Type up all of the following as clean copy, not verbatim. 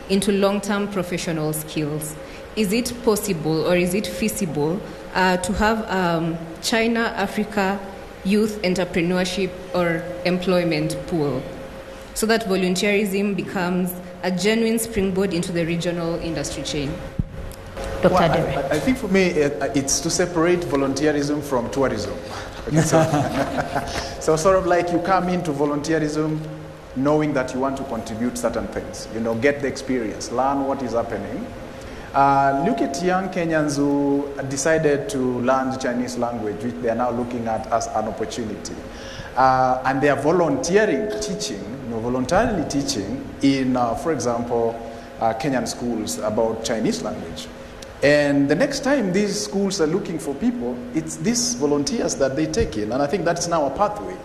into long-term professional skills. Is it possible or is it feasible to have China-Africa youth entrepreneurship or employment pool so that volunteerism becomes a genuine springboard into the regional industry chain? Dr. Adere. I think for me, it's to separate volunteerism from tourism. So sort of like you come into volunteerism knowing that you want to contribute certain things, get the experience, learn what is happening. Look at young Kenyans who decided to learn the Chinese language, which they are now looking at as an opportunity. And they are voluntarily teaching in, for example, Kenyan schools about Chinese language. And the next time these schools are looking for people, it's these volunteers that they take in. And I think that's now a pathway,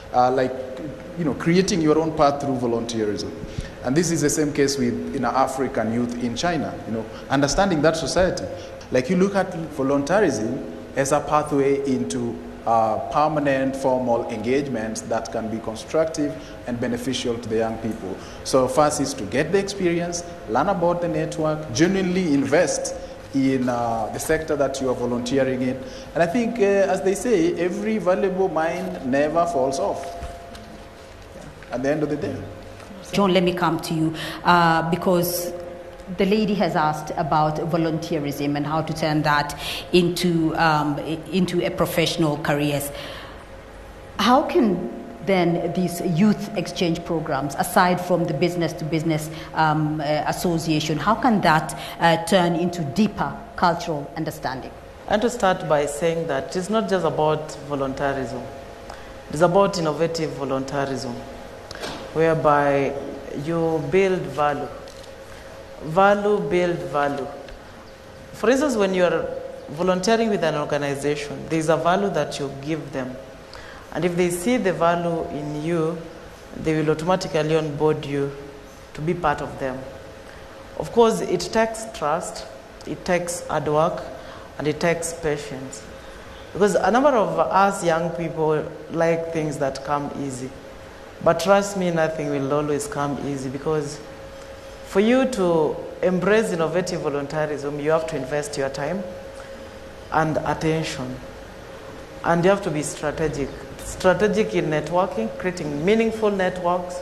creating your own path through volunteerism. And this is the same case with African youth in China, understanding that society. Like you look at volunteerism as a pathway into permanent formal engagements that can be constructive and beneficial to the young people. So first is to get the experience, learn about the network, genuinely invest in the sector that you are volunteering in. And I think, as they say, every valuable mind never falls off at the end of the day. John, let me come to you because the lady has asked about volunteerism and how to turn that into a professional careers. How can then these youth exchange programs, aside from the business-to-business association, how can that turn into deeper cultural understanding? And to start by saying that it's not just about volunteerism. It's about innovative volunteerism, whereby you build value. Build value. For instance, when you're volunteering with an organization, there's a value that you give them. And if they see the value in you, they will automatically onboard you to be part of them. Of course, it takes trust, it takes hard work, and it takes patience. Because a number of us young people like things that come easy. But trust me, nothing will always come easy, because for you to embrace innovative volunteerism, you have to invest your time and attention. And you have to be strategic. Strategic in networking, creating meaningful networks.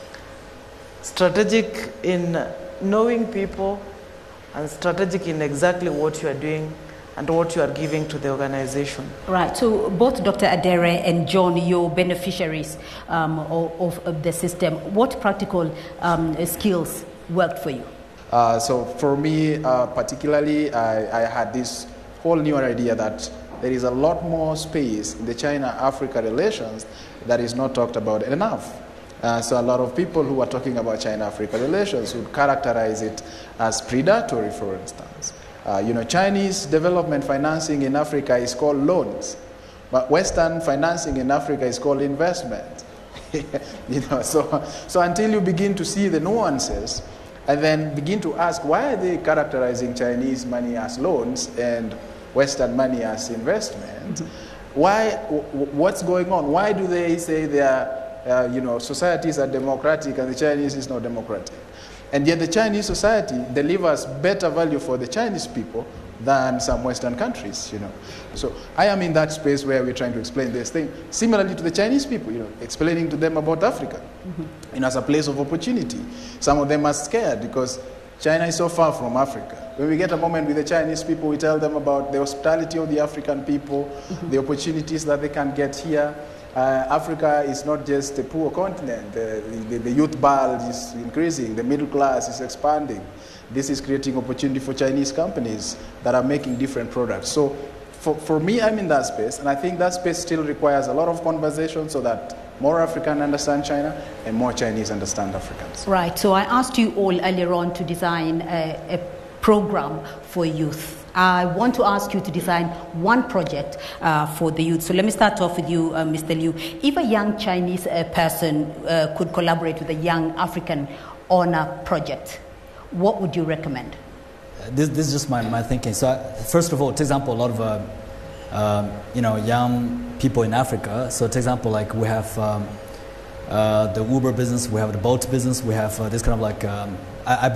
Strategic in knowing people, and strategic in exactly what you are doing and what you are giving to the organization. Right, so both Dr. Adere and John, you're beneficiaries of the system. What practical skills worked for you? So for me, particularly, I had this whole new idea that there is a lot more space in the China-Africa relations that is not talked about enough. So a lot of people who are talking about China-Africa relations would characterize it as predatory, for instance. Chinese development financing in Africa is called loans, but Western financing in Africa is called investment. So until you begin to see the nuances and then begin to ask, why are they characterizing Chinese money as loans and Western money as investment? What's going on? Why do they say their societies are democratic and the Chinese is not democratic? And yet the Chinese society delivers better value for the Chinese people than some Western countries, So I am in that space where we're trying to explain this thing. Similarly to the Chinese people, explaining to them about Africa, as a place of opportunity. Some of them are scared because China is so far from Africa. When we get a moment with the Chinese people, we tell them about the hospitality of the African people, the opportunities that they can get here. Africa is not just a poor continent. The youth bulge is increasing. The middle class is expanding. This is creating opportunity for Chinese companies that are making different products. So for me, I'm in that space, and I think that space still requires a lot of conversation so that more Africans understand China and more Chinese understand Africans. Right. So I asked you all earlier on to design a program for youth. I want to ask you to design one project for the youth. So let me start off with you, Mr. Liu. If a young Chinese person could collaborate with a young African on a project, what would you recommend? This is just my thinking. So first of all, to example, a lot of young people in Africa. So to example, like we have the Uber business, we have the Bolt business, we have this kind of like I